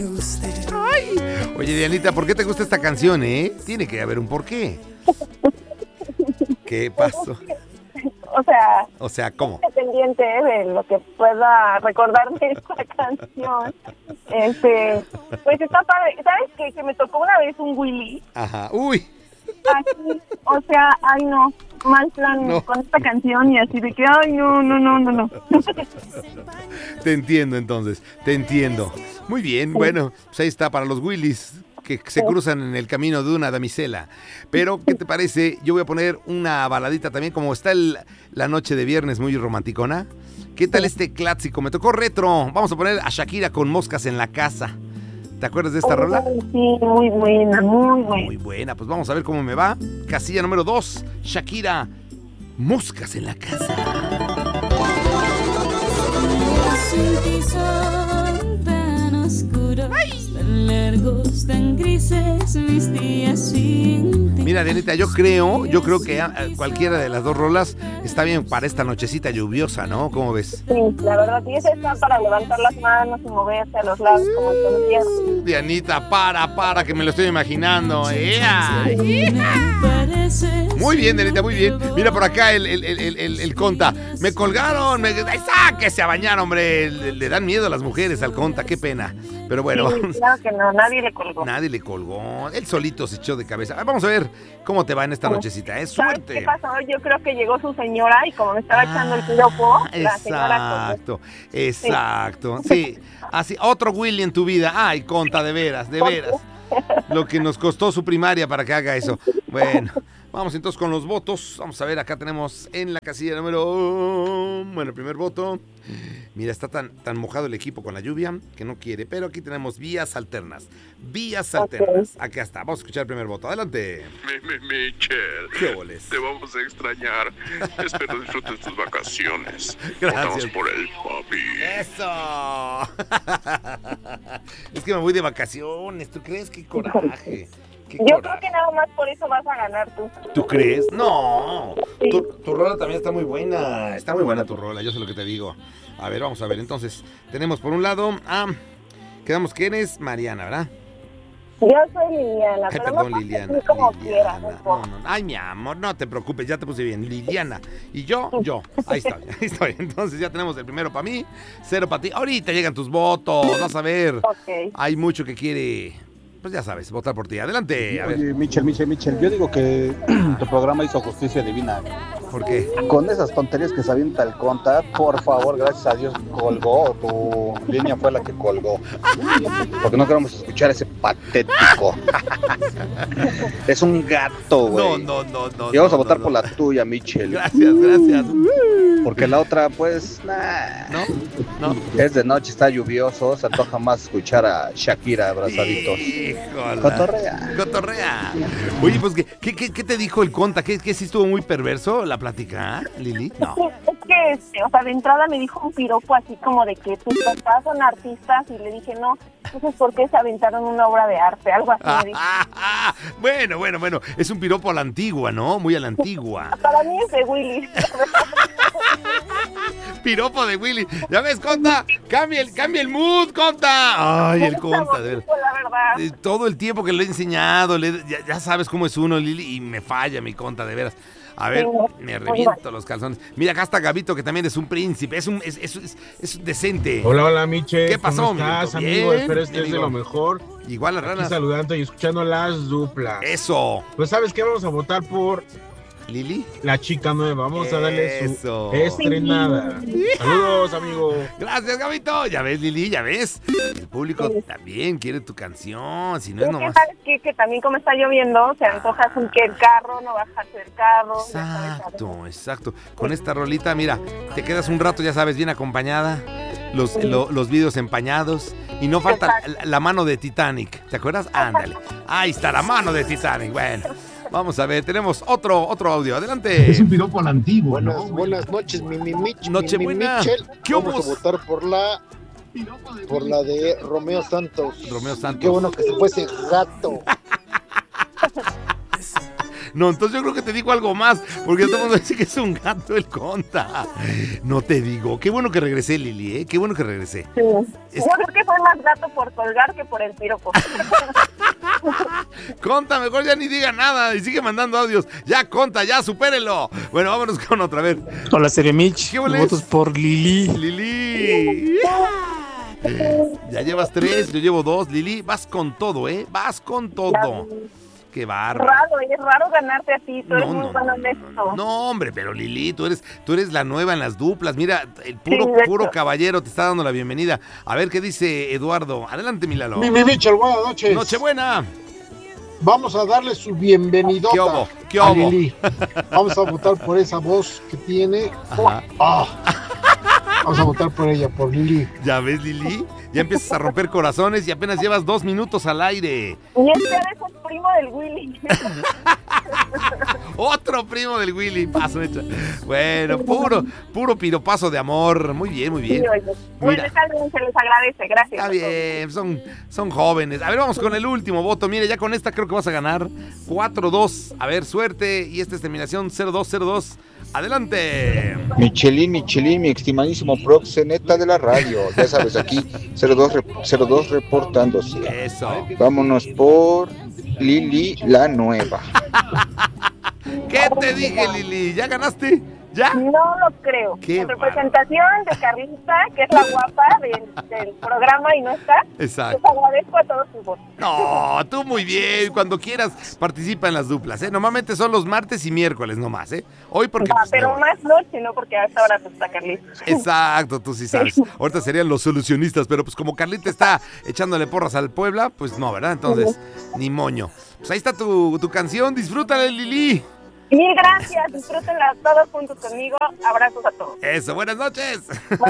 Ay. Oye, Dianita, ¿por qué te gusta esta canción, Tiene que haber un porqué. ¿Qué pasó? O sea, ¿cómo? Independiente de lo que pueda recordar de esta canción, pues está padre. ¿Sabes qué? Que me tocó una vez un Willy. Ajá, uy. Aquí, ay no, mal plan con esta canción y así de que, ay no. Te entiendo entonces, te entiendo. Muy bien, bueno, pues ahí está para los Willys que se cruzan en el camino de una damisela. Pero, ¿qué te parece? Yo voy a poner una baladita también, como está la noche de viernes muy romanticona. ¿Qué tal este clásico? Me tocó retro. Vamos a poner a Shakira con Moscas en la Casa. ¿Te acuerdas de esta rola? Sí, muy buena, muy buena. Muy buena, pues vamos a ver cómo me va. Casilla número 2, Shakira, Moscas en la Casa. Tan oscuros, tan largos, tan grises mis días sin ti. Mira, Dianita, yo creo que cualquiera de las dos rolas está bien para esta nochecita lluviosa, ¿no? ¿Cómo ves? Sí, la verdad, y esa está para levantar las manos y moverse a los lados como el concierto. Dianita, para, que me lo estoy imaginando. Muy bien, Dianita, muy bien. Mira por acá el Conta. Me colgaron, ¡Ahí está! Que se a bañar, hombre. Le dan miedo a las mujeres al Conta, qué pena. Pero bueno. Sí, claro que no, nadie le colgó. Nadie le colgó. Él solito se echó de cabeza. Vamos a ver cómo te va en esta nochecita. Es suerte. ¿Qué pasó? Yo creo que llegó su señora y como me estaba echando el piropo, la señora colgó. Exacto. Sí. Así, otro Willy en tu vida. Ay, Conta, de veras. Lo que nos costó su primaria para que haga eso. Bueno, vamos entonces con los votos. Vamos a ver, acá tenemos en la casilla número... Bueno, el primer voto. Mira, está tan mojado el equipo con la lluvia que no quiere. Pero aquí tenemos vías alternas. Acá está. Vamos a escuchar el primer voto. Adelante. Michelle. ¿Qué boles? Te vamos a extrañar. Espero disfrutes tus vacaciones. Gracias. Votamos por el papi. ¡Eso! Es que me voy de vacaciones. ¿Tú crees? ¡Qué coraje! Yo creo que nada más por eso vas a ganar tú. ¿Tú crees? No. Sí. Tu rola también está muy buena. Está muy buena tu rola, yo sé lo que te digo. A ver, vamos a ver. Entonces, tenemos por un lado quedamos que eres Mariana, ¿verdad? Yo soy Liliana. Ay, pero perdón, no Liliana. como Liliana. quieras. No. Ay, mi amor, no te preocupes, ya te puse bien. Liliana. Y yo. Ahí estoy. Entonces ya tenemos el primero para mí, 0 para ti. Ahorita llegan tus votos, vas a ver. Ok. Hay mucho que quiere, pues ya sabes, votar por ti. Adelante. A ver. Oye, Michelle, yo digo que tu programa hizo justicia divina. ¿Por qué? Con esas tonterías que se avienta el Conta, por favor, gracias a Dios colgó, tu línea fue la que colgó. Porque no queremos escuchar ese patético. Es un gato, güey. No. Y vamos a votar por la tuya, Michelle. Gracias. Porque la otra, pues, nah. No. Es de noche, está lluvioso, se antoja más escuchar a Shakira abrazaditos. Híjole. Cotorrea. Oye, pues, ¿qué te dijo el Conta? ¿Que sí estuvo muy perverso la plática, Lili? No. Es que, de entrada me dijo un piropo así como de que tus papás son artistas y le dije, no, entonces ¿por qué se aventaron una obra de arte? Algo así me dijo. Bueno. Es un piropo a la antigua, ¿no? Muy a la antigua. Para mí es de Willy. Piropo de Willy. ¿Ya ves, Conta? Cambia el mood, Conta. Ay, el Conta, de verdad. La verdad. Todo el tiempo que le he enseñado, ya sabes cómo es uno, Lili, y me falla mi Conta, de veras. A ver, me reviento los calzones. Mira, acá está Gabito, que también es un príncipe, es decente. Hola, Miche. ¿Qué pasó, ¿Cómo estás, Bien, amigo? Espero estés de lo mejor. Igual las Aquí ranas. saludando y escuchando las duplas. Eso. Pues, ¿sabes qué? Vamos a votar por Lili, la chica nueva. Vamos a darle Eso. su estrenada. Saludos, amigo. Gracias, Gabito. Ya ves, Lili, ya ves. El público también quiere tu canción. Si no es nomás. ¿Sabes qué? Que también como está lloviendo, se antoja que el carro, no bajarse del carro. Exacto. Con esta rolita, mira, te quedas un rato, ya sabes, bien acompañada. Los vidrios empañados. Y no falta la mano de Titanic. ¿Te acuerdas? Ándale. Ahí está la mano de Titanic. Bueno. Vamos a ver, tenemos otro audio. Adelante. Es un piropo al antiguo, ¿no? Buenas noches, Nochebuena. Michelle. ¿Qué Vamos a votar por la de Romeo Santos. Romeo Santos. Qué bueno que se fue ese gato. No, entonces yo creo que te digo algo más, porque todo el mundo dice que es un gato el Conta. No te digo. Qué bueno que regresé, Lili, ¿eh? Qué bueno que regresé. Sí. Yo creo que fue más gato por colgar que por el piropo. Conta, mejor ya ni diga nada y sigue mandando audios. Ya, Conta, ya, supérelo. Bueno, vámonos con otra, a ver. Hola, Seremich. ¿Qué huele? Votos por Lili. Lili. Ya llevas 3, yo llevo 2. Lili, vas con todo, ¿eh? Vas con todo. Qué bárbaro. Es raro ganarte así, tú eres muy bueno en esto. No, hombre, pero Lili, tú eres la nueva en las duplas. Mira, el Sí, de puro hecho. caballero te está dando la bienvenida. A ver qué dice Eduardo. Adelante, mi Lalo. Mi Michel, buenas noches. Nochebuena. Vamos a darle su bienvenidota ¿Qué hubo? ¿Qué a hubo? Lili. Vamos a votar por esa voz que tiene. Ajá. Vamos a votar por ella, por Lili. ¿Ya ves, Lili? Ya empiezas a romper corazones y apenas llevas 2 minutos al aire. Y este es el primo del Willy. Otro primo del Willy. Paso hecho. Bueno, puro piropazo de amor. Muy bien, muy bien. Sí, oye. Bueno, Mira. está bien, se les agradece, gracias. Está bien, son jóvenes. A ver, vamos con el último voto. Mire, ya con esta creo que vas a ganar 4-2. A ver, suerte. Y esta es terminación 0202. Adelante. Michelin, mi estimadísimo proxeneta de la radio. Ya sabes, aquí 02 reportándose. Eso. Vámonos por Lili la nueva. ¿Qué te dije, Lili? ¿Ya ganaste? ¿Ya? No lo creo. Qué En representación de Carlita, que es la guapa del programa y no está, Exacto. les agradezco a todos sus votos. No, tú muy bien. Cuando quieras, participa en las duplas, ¿eh? Normalmente son los martes y miércoles nomás, ¿eh? Hoy porque... pues, Pero no. más noche, ¿no? Porque a esta hora está Carlita. Exacto, tú sí sabes. Ahorita serían los solucionistas, pero pues como Carlita está echándole porras al Puebla, pues no, ¿verdad? Entonces, ni moño. Pues ahí está tu canción, disfrútala, Lili. Mil gracias, disfrútenla todos juntos conmigo. Abrazos a todos. Eso, buenas noches. Bye.